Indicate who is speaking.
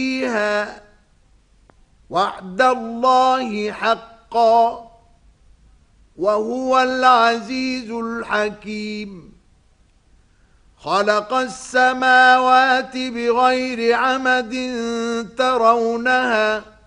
Speaker 1: فيها وعد الله حقا وهو العزيز الحكيم. خلق السماوات بغير عمد ترونها